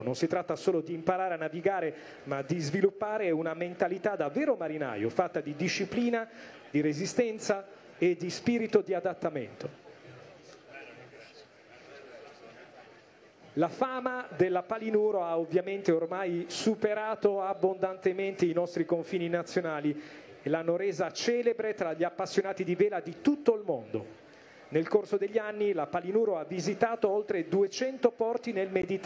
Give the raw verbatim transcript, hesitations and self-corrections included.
Non si tratta solo di imparare a navigare, ma di sviluppare una mentalità da vero marinaio, fatta di disciplina, di resistenza e di spirito di adattamento. La fama della Palinuro ha ovviamente ormai superato abbondantemente i nostri confini nazionali e l'hanno resa celebre tra gli appassionati di vela di tutto il mondo. Nel corso degli anni la Palinuro ha visitato oltre duecento porti nel Mediterraneo.